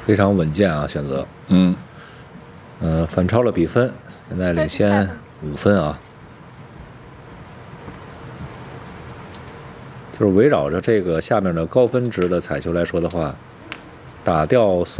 非常稳健啊，选择。反超了比分，现在领先5分啊。就是围绕着这个下面的高分值的彩球来说的话，打掉4。